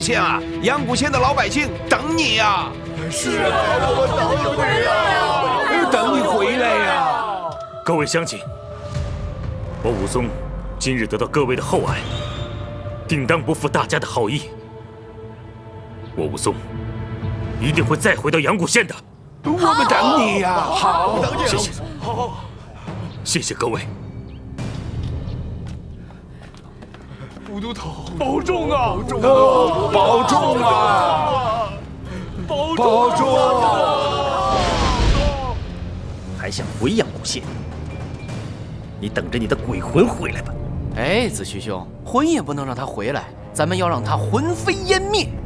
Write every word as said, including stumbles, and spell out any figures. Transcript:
县啊，阳谷县的老百姓等你呀！ 是啊，我们等你回来呀！ 等你回来呀！ 各位乡亲，我武松今日得到各位的厚爱，定当不负大家的好意。我武松一定会再回到阳谷县的。 我们等你呀！好， 谢谢，好，谢谢各位。 副都头， 保重啊！ 保重啊！保重啊！保重啊！ 还想回阳谷县？你等着你的鬼魂回来吧！ 哎，子虚兄，魂也不能让他回来，咱们要让他魂飞烟灭。